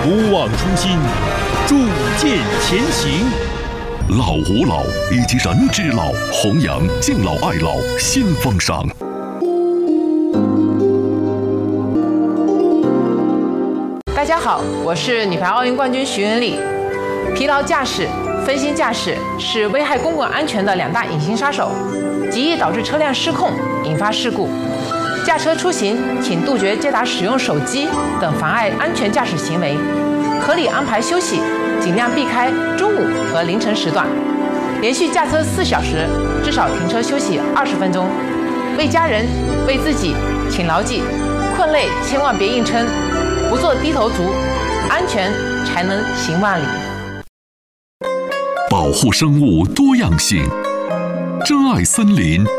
不忘初心，铸剑前行。 老吾老以及人之老，弘扬敬老爱老新风尚。 大家好，我是女排奥运冠军徐文丽。疲劳驾驶、分心驾驶是危害公共安全的两大隐形杀手，极易导致车辆失控，引发事故。驾车出行，请杜绝接打使用手机等妨碍安全驾驶行为，合理安排休息，尽量避开中午和凌晨时段。连续驾车4小时，至少停车休息20分钟。为家人、为自己，请牢记：困累千万别硬撑，不做低头族，安全才能行万里。 保护生物多样性，珍爱森林，